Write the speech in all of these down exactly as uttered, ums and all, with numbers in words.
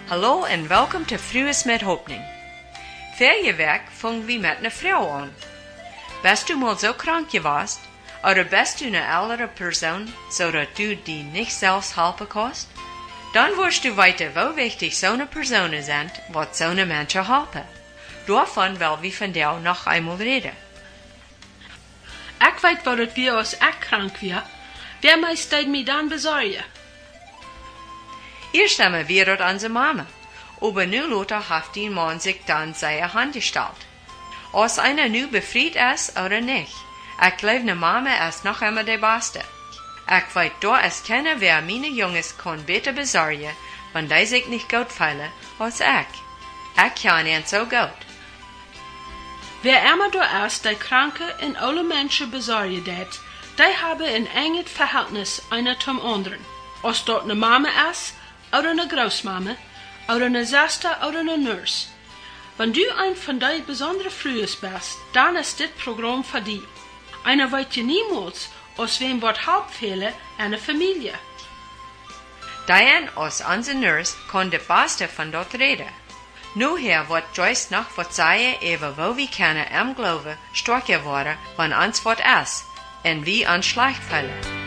Hallo en welkom te Vrouwen met Hoopning. Voor je werk vangen we met een vrouw aan. Bist du mal zo krank geweest, oder bist du een oudere persoon, zodat du die niet zelfs helpen kannst? Dan wirst du weten hoe wichtig zo'n personen zijn, wat zo'n mensen helpen. Daarvan wil we vandaag nog eenmaal reden. Ik weet wat het weer als ik krank weer. Wer mij steeds mij dan bezorgen? Eerst einmal wir dort onze Mama. Aber nu Lothar hat die Mann sich dann seine Hand gestellt. Als einer nu befried ist oder nicht. Ich glaube, ne Mama ist noch immer der Beste. Ich weiß, da ist keiner, wer meine Jungs kann besser besorgen, wenn die sich nicht gut fühlen, als ich. Ich kann ihn so gut. Wer immer da ist, die kranke und alle Menschen besorgen dat, die haben ein enges Verhältnis einer zum anderen. Als dort ne Mama ist, oder eine Großmama, oder eine Schwester oder eine Nurse. Wenn du ein von die besonderen Frühes bist, dann ist dit Programm für dich. Einer weiß ja niemals, aus wem wird Hauptfehler einer Familie. Diane als unsere Nurse kann de beste von dort reden. Nu her wird Joyce noch was sagen, über wo wir können am Glauben stärker werden, wenn uns was ist, und wie uns schlecht fällt.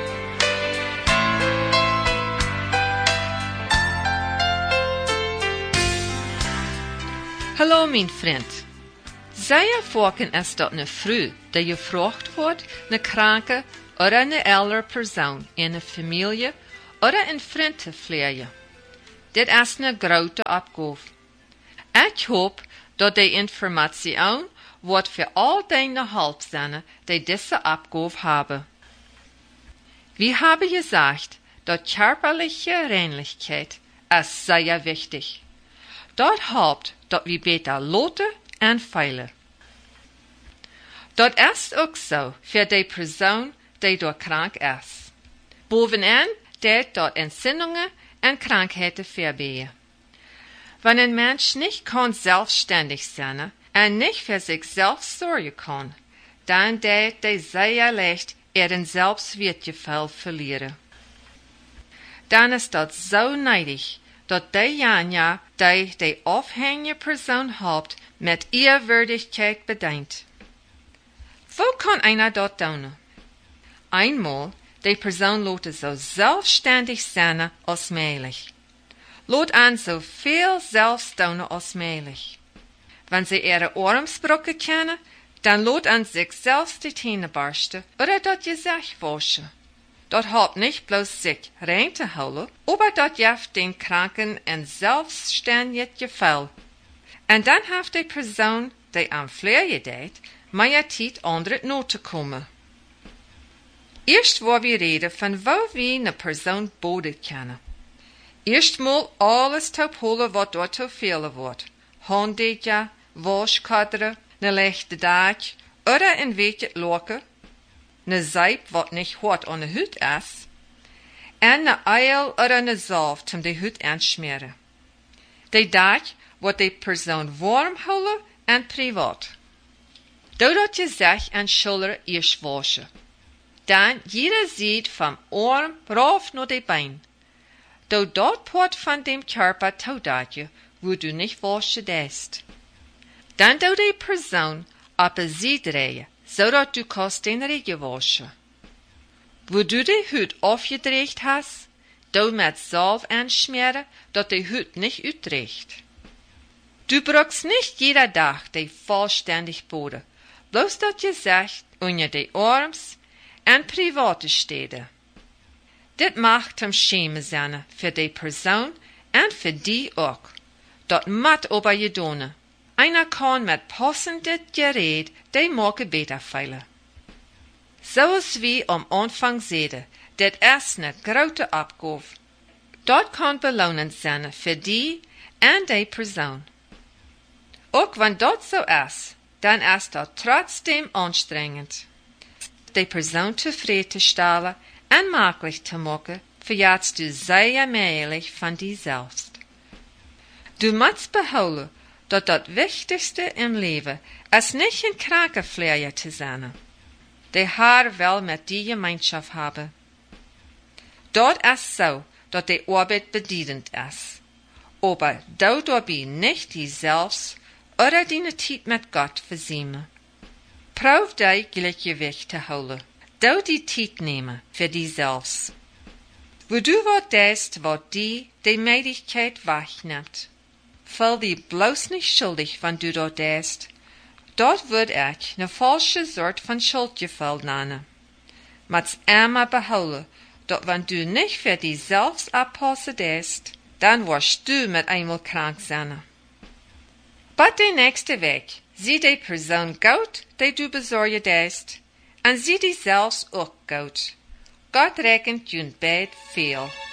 Hallo, mijn vriend. Zij vorken is dat een vrouw die gevraagd wordt, een kranke oder een oudere persoon in een familie oder een vriend te pflegen. Dit is een grote opgave. Ik hoop dat die informatie wordt voor al die hulpzinnen die deze opgave hebben. We hebben gezegd dat körperliche Reinlichkeit is zeer wichtig. Dat helpt dat we beter loten en veilen. Dat is ook zo voor de persoon die door krank is. Bovenaan deelt dat entzündungen en krankheden verbeten. Wenn ein Mensch nicht kann selbstständig sein und nicht für sich selbst sorgen kann, dann deelt hij sehr leicht ihren Selbstwertgefühl verlieren. Dann ist das so neidig, dat die Janja, die die afhängige Person hat, mit Ehrwürdigkeit bedient. Wo kann einer dat doen? Einmal, die Person lote so selbstständig sein als möglich. Lot an so viel selbst doen als möglich. Wenn sie ihre Armsbrücke kennen, dann lot an sich selbst die Zähne barsten oder dat Gesicht waschen. Dat helpt nicht bloß sich rein zu houden, aber dat geeft den Kranken ein selbstständiges Gefühl. Und dann hat die Person, die am Pflege deed, mehr Zeit andere not zu kommen. Erst wo wir reden von wo wir eine Person boden können. Erstmal alles te holen wat dort te veel wordt. Handdeja, waschkadre, ne leichte dag, oder een beetje loken. Ne zeep wat niet hard aan de huid is, en ne eil oder ne zalf om de huid aan smeren. De dag wordt de persoon warm houden en privaat. Doordat je zich en schulter eerst waschen. Dan jeder ziet van arm rauf naar de bein. Do dat part van dem Körper taudat je, wo du nicht waschen dest. Dan do de persoon op een zee draaien, zodat du kannst den Regen waschen. Wo du die Hut aufgedreht hast, du mit Salz anschmieren, dat die Hut nicht uitdreht. Du brauchst nicht jeder Tag die vollständig Boden, bloß dat je sagt, unter die Arms en private Steden. Dit macht hem schämen sein für die Person en für die auch. Dat mat ober je doen. Einer kann mit passendem Gerät die Marke besser feilen. Zoals wie am Anfang zeiden, dit is eine grote Abgabe. Dat kann belohnend sein für die en die Person. Auch wenn dat so ist, dann ist dat trotzdem anstrengend. Die Person zufrieden stellen en möglich zu machen, verjährst du sehr mählich von dir selbst. Du musst behouden, dat dat Wichtigste im Leben ist nicht ein Krankenpfleger zu sein. Die Haar will mit die Gemeinschaft haben. Dort ist so, dat die Arbeit bedienend ist. aber du dabei nicht die selbst oder deine Tijd mit Gott verziehen. Proef die Gleichgewicht te houden. Du die Tijd nemen für die selbst. Wo du wat deest, wat die die Möglichkeit wegnimmt. Voll die bloß nicht schuldig, wenn du dort deest. Dort würd ich ne falsche Sort von Schuldgefühl nennen. Mats einmal behouden, dat wenn du nicht für die selbst abpassen deest, dann wirst du mit einmal krank sein. But de nächste Weg, sieh die Person gut, die du besorgen deest, und sieh die selbst auch gut. Gott rekent jun beid veel.